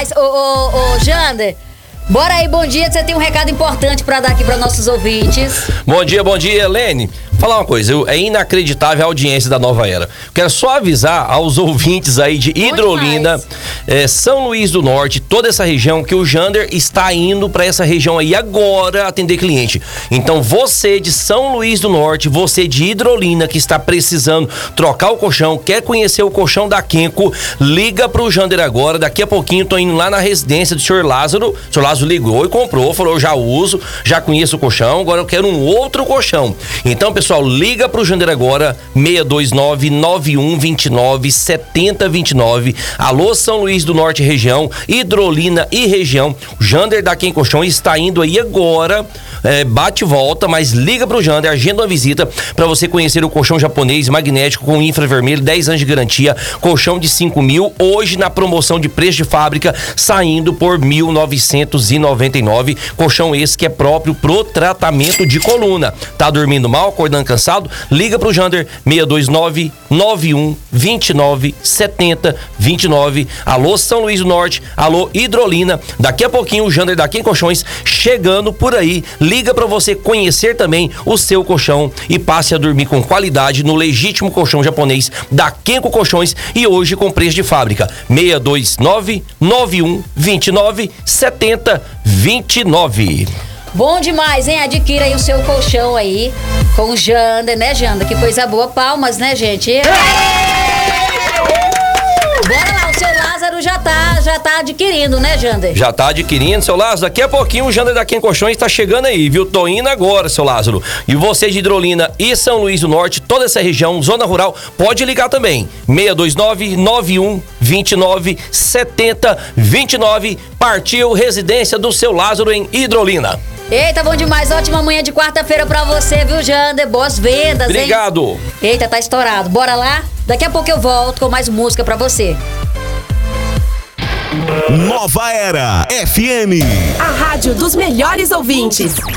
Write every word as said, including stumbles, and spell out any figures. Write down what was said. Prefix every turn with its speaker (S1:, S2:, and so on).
S1: demais. Ô, ô, ô, Jander, bora aí, bom dia, você tem um recado importante pra dar aqui pra nossos ouvintes.
S2: Bom dia, bom dia, Helene. Falar uma coisa, eu, é inacreditável a audiência da Nova Era. Quero só avisar aos ouvintes aí de Hidrolina, é, São Luís do Norte, toda essa região, que o Jander está indo para essa região aí agora atender cliente. Então você de São Luís do Norte, você de Hidrolina que está precisando trocar o colchão, quer conhecer o colchão da Kenko, liga pro Jander agora. Daqui a pouquinho tô indo lá na residência do senhor Lázaro. O senhor Lázaro ligou e comprou, falou: eu já uso, já conheço o colchão, agora eu quero um outro colchão. Então, pessoal, liga pro Jander agora, seis dois nove, nove um dois nove, sete zero dois nove. Alô, São Luís do Norte região, Hidrolina e região. O Jander da Kenko Colchão está indo aí agora, é, bate e volta, mas liga pro Jander, agenda uma visita para você conhecer o colchão japonês magnético com infravermelho, dez anos de garantia, colchão de cinco mil, hoje na promoção de preço de fábrica, saindo por mil novecentos e noventa e nove. Colchão esse que é próprio pro tratamento de coluna. Tá dormindo mal, acordando cansado? Liga pro Jander, seis dois nove, nove um dois nove, sete zero dois nove. Alô, São Luís do Norte, alô, Hidrolina. Daqui a pouquinho o Jander da Kenko Colchões chegando por aí. Liga pra você conhecer também o seu colchão e passe a dormir com qualidade no legítimo colchão japonês da Kenko Colchões, e hoje com preço de fábrica. seis dois nove, nove um dois nove, sete zero dois nove.
S1: Bom demais, hein? Adquira aí o seu colchão aí com o Jander, né, Jander? Que coisa boa. Palmas, né, gente? Bora lá, o seu Lázaro já tá, já tá adquirindo, né, Jander?
S2: Já tá adquirindo, seu Lázaro. Daqui a pouquinho o Jander da Kenko Colchões tá chegando aí, viu? Tô indo agora, seu Lázaro. E você de Hidrolina e São Luís do Norte, toda essa região, zona rural, pode ligar também. seis dois nove, nove um dois nove, sete zero dois nove. Partiu residência do seu Lázaro em Hidrolina.
S1: Eita, bom demais. Ótima manhã de quarta-feira pra você, viu, Jander? Boas vendas, hein?
S2: Obrigado.
S1: Eita, tá estourado. Bora lá? Daqui a pouco eu volto com mais música pra você.
S3: Nova Era F M.
S4: A rádio dos melhores ouvintes.